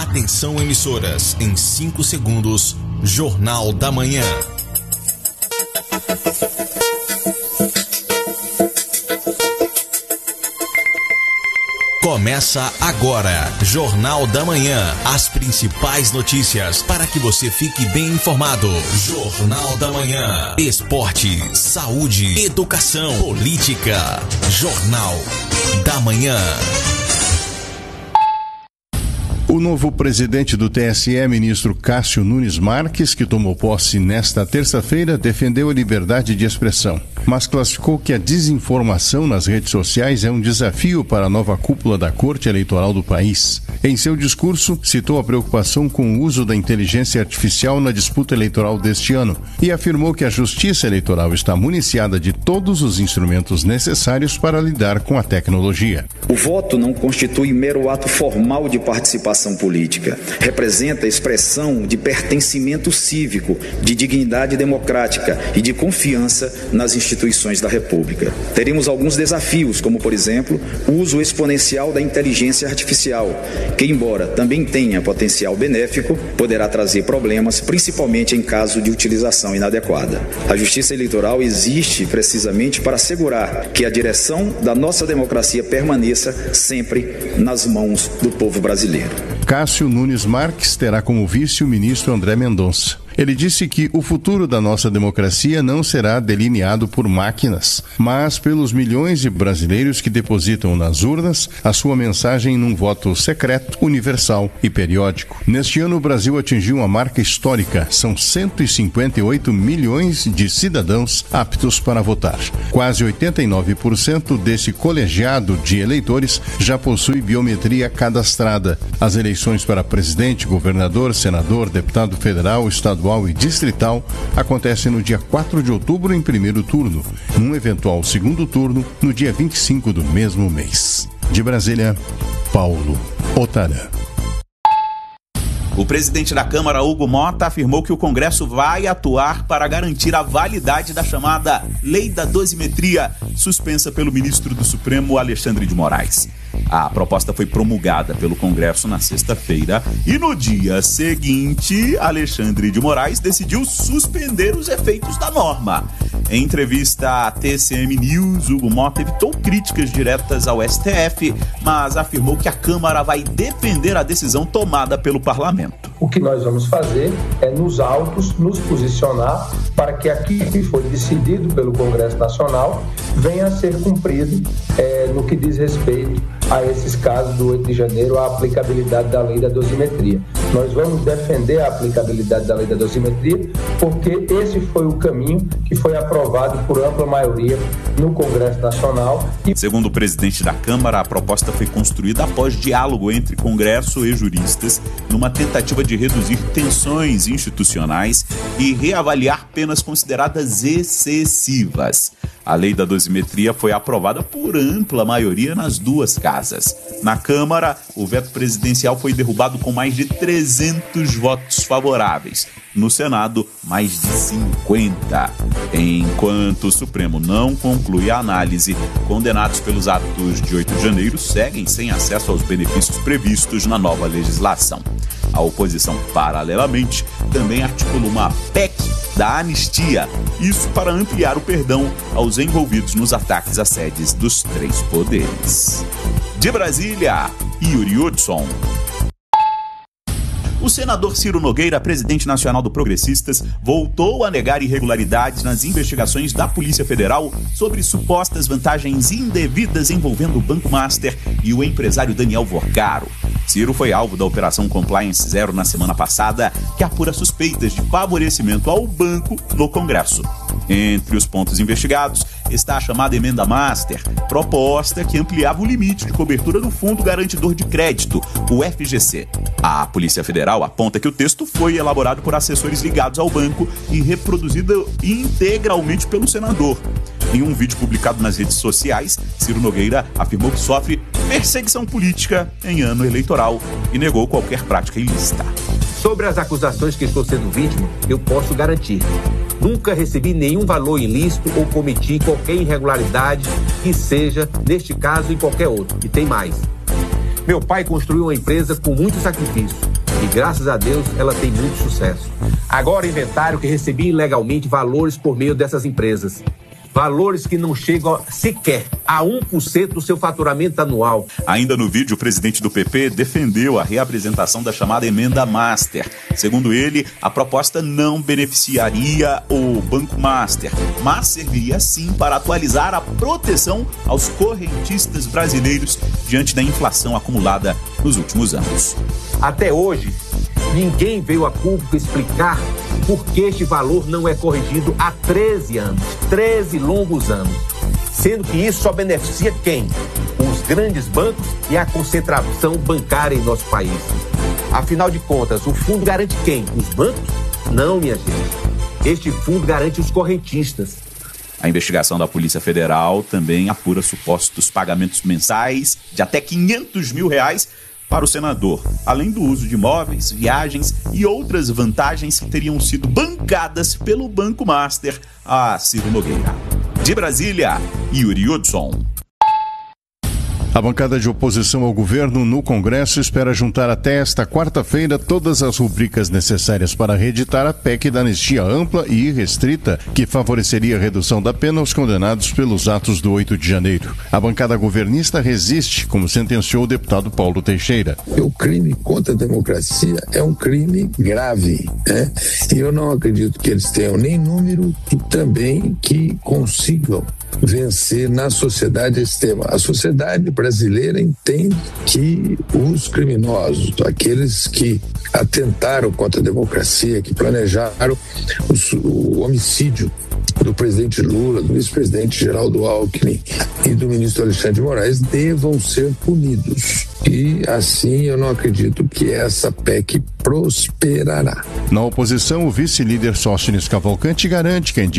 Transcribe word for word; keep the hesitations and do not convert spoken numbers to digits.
Atenção, emissoras, em cinco segundos, Jornal da Manhã. Começa agora, Jornal da Manhã. As principais notícias para que você fique bem informado. Jornal da Manhã. Esporte, saúde, educação, política. Jornal da Manhã. O novo presidente do T S E, ministro Cássio Nunes Marques, que tomou posse nesta terça-feira, defendeu a liberdade de expressão, mas classificou que a desinformação nas redes sociais é um desafio para a nova cúpula da Corte Eleitoral do país. Em seu discurso, citou a preocupação com o uso da inteligência artificial na disputa eleitoral deste ano e afirmou que a Justiça Eleitoral está municiada de todos os instrumentos necessários para lidar com a tecnologia. O voto não constitui mero ato formal de participação política. Representa a expressão de pertencimento cívico, de dignidade democrática e de confiança nas instituições da República. Teremos alguns desafios, como, por exemplo, o uso exponencial da inteligência artificial, que, embora também tenha potencial benéfico, poderá trazer problemas, principalmente em caso de utilização inadequada. A Justiça Eleitoral existe precisamente para assegurar que a direção da nossa democracia permaneça sempre nas mãos do povo brasileiro. Cássio Nunes Marques terá como vice o ministro André Mendonça. Ele disse que o futuro da nossa democracia não será delineado por máquinas, mas pelos milhões de brasileiros que depositam nas urnas a sua mensagem num voto secreto, universal e periódico. Neste ano, o Brasil atingiu uma marca histórica. São cento e cinquenta e oito milhões de cidadãos aptos para votar. Quase oitenta e nove por cento desse colegiado de eleitores já possui biometria cadastrada. As eleições para presidente, governador, senador, deputado federal, estadual e distrital acontecem no dia quatro de outubro em primeiro turno, num eventual segundo turno no dia vinte e cinco do mesmo mês. De Brasília, Paulo Otarã. O presidente da Câmara, Hugo Mota, afirmou que o Congresso vai atuar para garantir a validade da chamada Lei da Dosimetria, suspensa pelo ministro do Supremo, Alexandre de Moraes. A proposta foi promulgada pelo Congresso na sexta-feira e no dia seguinte, Alexandre de Moraes decidiu suspender os efeitos da norma. Em entrevista à T C M News, Hugo Mota evitou críticas diretas ao S T F, mas afirmou que a Câmara vai defender a decisão tomada pelo Parlamento. O que nós vamos fazer é, nos autos, nos posicionar para que aquilo que foi decidido pelo Congresso Nacional venha a ser cumprido é, no que diz respeito a esses casos do oito de janeiro, a aplicabilidade da lei da dosimetria. Nós vamos defender a aplicabilidade da lei da dosimetria porque esse foi o caminho que foi aprovado por ampla maioria no Congresso Nacional. Segundo o presidente da Câmara, a proposta foi construída após diálogo entre Congresso e juristas, numa tentativa de reduzir tensões institucionais e reavaliar penas consideradas excessivas. A lei da dosimetria foi aprovada por ampla maioria nas duas casas. Na Câmara, o veto presidencial foi derrubado com mais de trezentos votos favoráveis. No Senado, mais de cinquenta. Enquanto o Supremo não conclui a análise, condenados pelos atos de oito de janeiro seguem sem acesso aos benefícios previstos na nova legislação. A oposição, paralelamente, também articulou uma P E C da anistia, isso para ampliar o perdão aos envolvidos nos ataques às sedes dos três poderes. De Brasília, Yuri Hudson. O senador Ciro Nogueira, presidente nacional do Progressistas, voltou a negar irregularidades nas investigações da Polícia Federal sobre supostas vantagens indevidas envolvendo o Banco Master e o empresário Daniel Vorgaro. Ciro foi alvo da Operação Compliance Zero na semana passada, que apura suspeitas de favorecimento ao banco no Congresso. Entre os pontos investigados está a chamada Emenda Master, proposta que ampliava o limite de cobertura do Fundo Garantidor de Crédito, o F G C. A Polícia Federal aponta que o texto foi elaborado por assessores ligados ao banco e reproduzido integralmente pelo senador. Em um vídeo publicado nas redes sociais, Ciro Nogueira afirmou que sofre perseguição política em ano eleitoral e negou qualquer prática ilícita. Sobre as acusações que estou sendo vítima, eu posso garantir: nunca recebi nenhum valor ilícito ou cometi qualquer irregularidade que seja, neste caso e qualquer outro. E tem mais. Meu pai construiu uma empresa com muito sacrifício. e graças a Deus ela tem muito sucesso. Agora inventaram que recebia ilegalmente valores por meio dessas empresas. Valores que não chegam sequer a um por cento do seu faturamento anual. Ainda no vídeo, o presidente do P P defendeu a reapresentação da chamada emenda Master. Segundo ele, a proposta não beneficiaria o Banco Master, mas serviria sim para atualizar a proteção aos correntistas brasileiros diante da inflação acumulada nos últimos anos. Até hoje, ninguém veio a público explicar por que este valor não é corrigido há treze anos, treze longos anos, sendo que isso só beneficia quem? Os grandes bancos e a concentração bancária em nosso país. Afinal de contas, o fundo garante quem? Os bancos? Não, minha gente. Este fundo garante os correntistas. A investigação da Polícia Federal também apura supostos pagamentos mensais de até quinhentos mil reais para o senador, além do uso de imóveis, viagens e outras vantagens que teriam sido bancadas pelo Banco Master a Ciro Nogueira. De Brasília, Yuri Hudson. A bancada de oposição ao governo no Congresso espera juntar até esta quarta-feira todas as rubricas necessárias para reeditar a P E C da anistia ampla e irrestrita, que favoreceria a redução da pena aos condenados pelos atos do oito de janeiro. A bancada governista resiste, como sentenciou o deputado Paulo Teixeira. O crime contra a democracia é um crime grave, né? E eu não acredito que eles tenham nem número e também que consigam vencer na sociedade esse tema. A sociedade brasileira entende que os criminosos, aqueles que atentaram contra a democracia, que planejaram o, o homicídio do presidente Lula, do vice-presidente Geraldo Alckmin e do ministro Alexandre de Moraes, devam ser punidos. E assim eu não acredito que essa P E C prosperará. Na oposição, o vice-líder Sóstenes Cavalcante garante que a